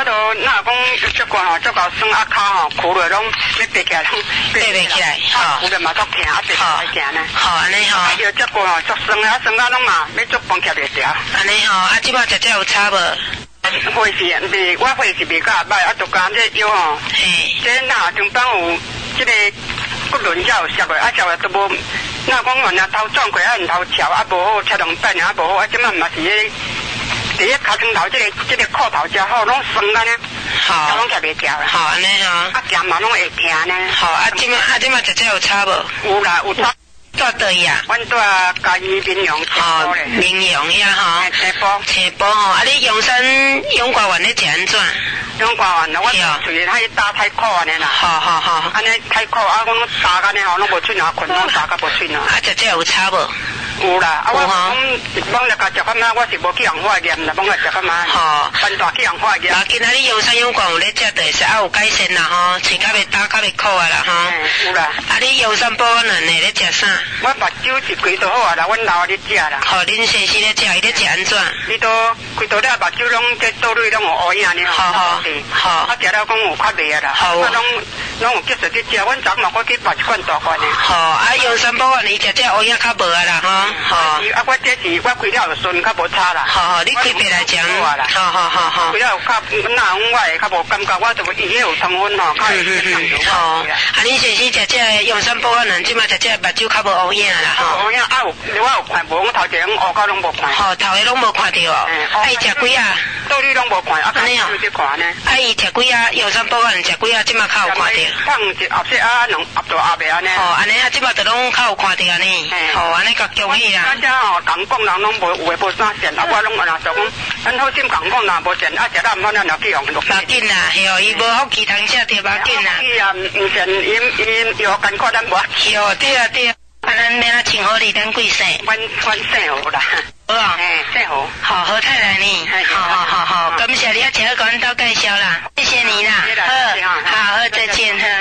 我都那讲这个吼，这个酸啊脚吼，苦了拢要爬起来，拢爬袂起来，吼， 苦了嘛足疼，啊爬袂起来呢。 好，安尼吼。 啊，要这个吼足酸啊，酸啊拢嘛要足放起袂掉。 安尼吼，啊，即摆食有差无？ 血是未，我血是未较歹，啊，就讲这药吼，这那中班有这个骨轮才有烧过，啊烧了都无，那讲原来头撞过啊，头翘啊无好，车两摆啊无好，啊即摆嘛是迄第一脚趾头这个裤头才好，拢酸安尼， 好， 拢起袂掉啦。 好，安尼吼。 啊行嘛拢会疼呢。 好，啊即摆食有差无？ 有啦，有差。 住倒伊啊？ 阮住嘉义民阳车咧， 民阳遐吼。车埔吼，啊你阳山永华园咧食安怎？ 永华园，我随他打太苦安尼啦。好。安尼太苦啊，我拢打安尼吼，拢无喙啊，困拢打甲无喙啊。 啊，食有差无？ 有啦，啊我讲来甲食干嘛，我是无去人化验啦，讲来食干嘛？吼，办大去人化验。 啊，今仔日阳山永华有咧食就会使，啊有改善啦吼，喙较袂打，较袂苦啊啦吼。 有啦。 啊你阳山保安人咧食啥？ 我目睭是规都好啊啦，阮老咧食啦。 好，恁先生咧食，伊咧食安怎？ 你都规都咧目睭拢这倒蕊拢有乌影呢。好。啊食了讲有较袂啊啦。好。啊拢有继续去食，阮昨嘛我去买一罐大罐的。好， 啊阳山保安伊食这乌影较无啊啦吼。好。 啊我这是我开了就顺较无差啦。好， 你开别来讲。好。 开了有较那我会较无感觉，我就伊有糖分吼，较会好。啊恁先生食这阳山保安人即马食这目睭较无乌影啦吼。 乌影啊我有看无，我头前乌到拢无看。 好，头下拢无看到哦。啊伊食几啊？ 倒你拢无看，啊安尼哦。就看呢。 啊伊食几啊？阳山保安食几啊？即马较有看到。 放一盒色啊，两盒到盒袂安尼。 哦，安尼啊，即马就拢较有看到安尼。哦，安尼甲恭喜啦。 咱遮吼，人讲人拢无有诶无啥钱，啊我拢若就讲，咱好心讲讲若无钱，啊食了毋好咱就去用。 要紧啦，嘿哦，伊无福气通食着要紧啦。 伊啊毋钱，伊药艰苦咱无。 哦，对啊。啊，咱明仔请好你，咱贵姓？ 阮姓胡啦。 好啊。 姓胡。 好，何太太呢？好，感谢你啊，请甲阮兜介绍啦，谢谢你啦。好，再见哈。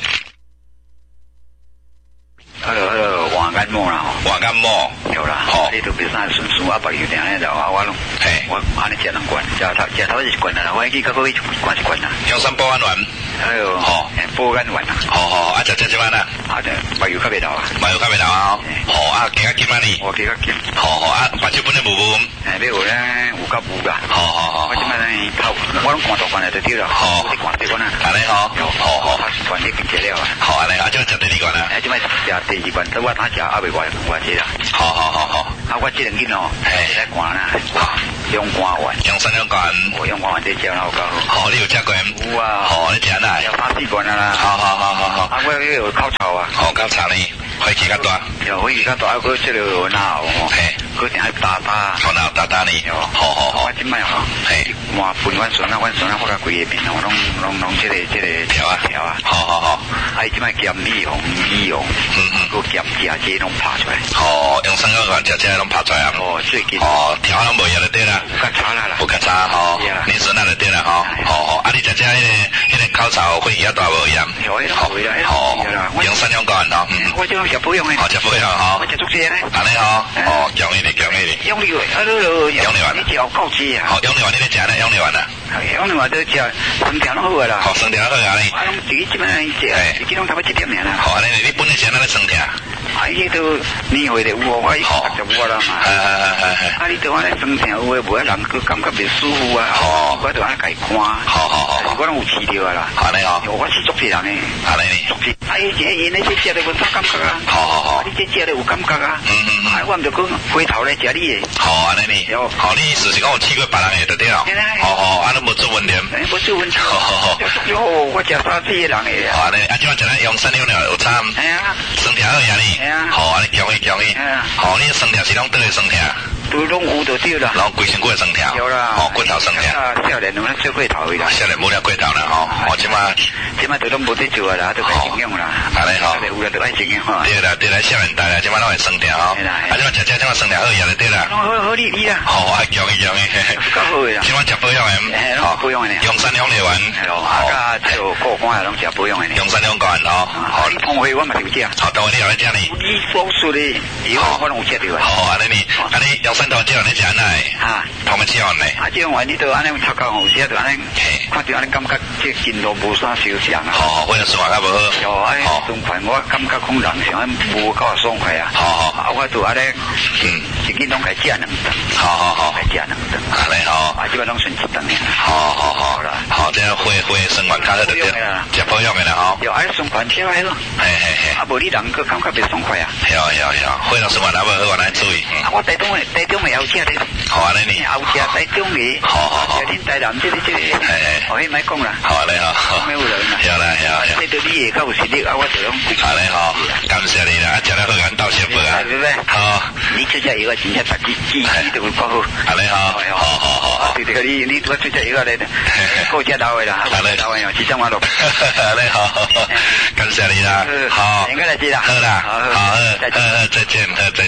换感冒啦， 换感冒有啦。好，你都别啥顺顺啊，白油定咧就我拢，我安尼食两罐，食头一罐啦，我去到尾一罐啦。 阳山保安员， 哎呦，好，保安员啦。 好，啊食即晚啦。 啊，白油较袂流啊。 白油较袂流啊。好啊，加较紧啊你。 我加较紧。 好啊，目睭本来无。 你有咧有较无噶。 好。 我即摆咧头，我拢看大罐来就对啦。好，你看这罐啦。 安尼好。好。 罐你食了啊。 好，安尼啊，即摆食第二罐啦。 即摆食第二罐，我打食还袂外济啦。好。啊，我这两斤哦，来看啦。阳光丸。 阳山阳丸。 我阳光丸这食了够。 好，你有食过？ 有啊。 好，你食哪？ 食3-4罐啦。好。啊，我有烤草啊。 好，烤草呢？火气较大。 有火气较大，我这个哪有哦？嘿，我定去打。 好，哪打呢？好。 我即摆吼，嘿，换分阮孙啊，我甲规个面哦，拢这个调啊。好。啊，即摆咸米红，个咸食拢拍出来。 好，阳山阳丸食这拢拍出来啊。 哦，最近。 哦，调拢无药就对啦。 有较差啦。 有较差吼。你孙啊就对啦吼。好，啊你食这迄个烤草火气较大无盐。 有迄个会啦。 好，阳山阳丸吼。 我这种食保养诶。 好，食保养吼。 我食足些咧。 安尼吼。哦，强烈。 养力丸，你食有够吃啊！ 好，养力丸你咧食咧，养力丸啊。 养力丸都食，身体拢好个啦。 好，身体好啊你。 啊，拢自己即摆食，自己拢差不多1点尔啦。 好，安尼你本来是安尼身体啊？ 啊，伊都年岁就有哦，我60有啦嘛。啊，你都安尼身体有诶，无人个感觉袂舒服啊。哦，我就安尼家看。好。我拢有饲着啦。安尼哦。我是足济人诶。安尼呢？足济。啊，伊这食咧无啥感觉啊。好。你这食咧有感觉啊。啊，我毋就讲回头来食你诶。好，安尼呢？好，你意思是讲有试过别人诶，就对了。好，啊，都无做问题。无做问题。好。我食3-4个人诶。好，安尼，啊，即摆食咱阳山了有差。哎呀，身体好呀你。哎呀。好，安尼强去。好，你身体是拢倒个身体啊？都拢有就对啦。然后规身骨会酸痛。有啦。哦，骨头酸痛。少年拢做过头啦。少年冇了过头啦吼。哦，即马都拢无得做啦，都该营养啦。安尼吼。有啦，都爱营养吼。对啦，少年代啦，即马拢会酸痛吼。啊，即马食即马酸痛好药就对啦。好你啦。好，啊，强去。够好啦。即马食保养诶。好，保养诶。阳山养力丸。系咯。啊，即个过关拢食保养诶。阳山养肝吼。好，你通会我嘛有食。好，当然你有咧食呢。你所说的，以后我拢有食着。好，安尼呢。安尼阳山头即个你食安尼？啊，同个食完咧。啊，即个丸你都安尼插到好食，就安尼。 看到安尼感觉这筋络无啥受伤啊。 好，为了生活较无好。 有哎，爽快，我感觉讲人像无够爽快啊。好，我就安尼，一日拢该食2顿。好，该食2顿。 安尼好。 基本拢顺1顿呢。 好啦，好，这样会生活较好就对。食保养的啦吼。 有爱生活吃还好。嘿。啊，无你人个感觉袂爽快啊。有， 会让生活较无好，我来注意。 我台中的后吃的。好安尼呢。后吃台中的。好。恁台南这个。我迄莫讲啦。好安尼好。没有人啦。晓啦。这对你下较有实力啊，我就拢。 安尼好，感谢你啦，食了好咱道谢饭啊。 对不对？好。你出这一个真正自己都会过好。 安尼好。好。 对，你多出这一个来的，够吃到的啦。安尼到哟，700万咯。 安尼好，感谢你啦。好。 应该来接啦。 好啦，好，再见。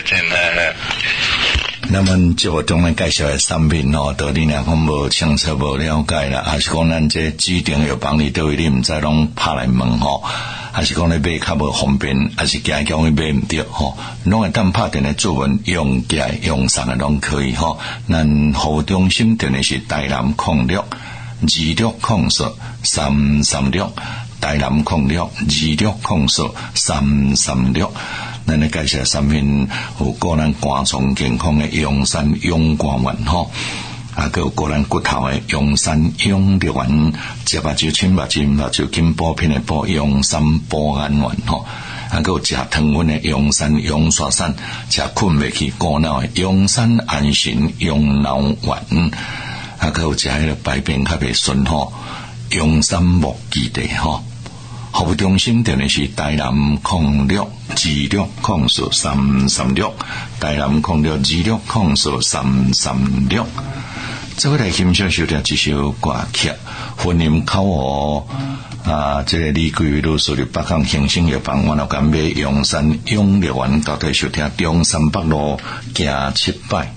那么节目中咧介绍的产品到你若讲无清楚无了解啦，还是讲咱这指定药房里倒位你毋知拢拍来问还是讲咧买较无方便，还是行去买毋着拢会当拍电来做文用寄用送的拢可以咱服务中心电的是台南06260336台南06260336。咱咧介绍产品有个人肝脏健康的永山永肝丸还有个人骨头的永山永力丸，食目睭清目睭筋补片的补永山补安丸还有食糖分的永山永刷散，食困袂去过脑的永山安神永脑丸，还有食迄个排便较袂顺永山木基地服务中心电的是台南0626043336台南0626043336。这位来欣赏收听一首歌曲，婚姻口这个李桂如属于北港兴盛药房，我老干买永山永乐园到底收听中山北路行7摆。